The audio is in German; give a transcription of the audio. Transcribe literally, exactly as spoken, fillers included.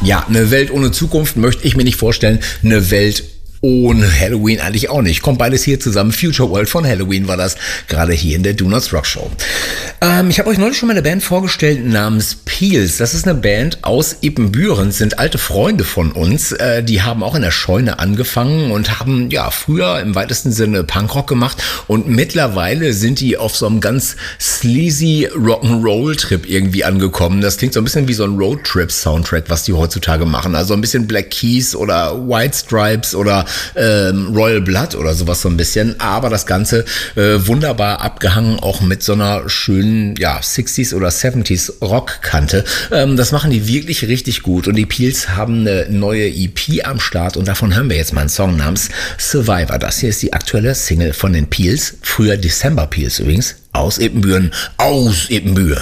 Ja, eine Welt ohne Zukunft möchte ich mir nicht vorstellen. Eine Welt ohne Halloween eigentlich auch nicht. Kommt beides hier zusammen. Future World von Halloween war das, gerade hier in der Do Not Rock Show. Ähm, ich habe euch neulich schon mal eine Band vorgestellt namens Peels. Das ist eine Band aus Ibbenbüren, sind alte Freunde von uns. Äh, die haben auch in der Scheune angefangen und haben ja früher im weitesten Sinne Punkrock gemacht und mittlerweile sind die auf so einem ganz sleazy Rock'n'Roll-Trip irgendwie angekommen. Das klingt so ein bisschen wie so ein Roadtrip-Soundtrack, was die heutzutage machen. Also ein bisschen Black Keys oder White Stripes oder ähm, Royal Blood oder sowas so ein bisschen, aber das Ganze äh, wunderbar abgehangen, auch mit so einer schönen, ja, sechziger oder siebziger Rockkante. Ähm, das machen die wirklich richtig gut und die Peels haben eine neue E P am Start und davon hören wir jetzt mal einen Song namens Survivor. Das hier ist die aktuelle Single von den Peels, früher December Peels übrigens, aus Ibbenbüren, aus Ibbenbüren.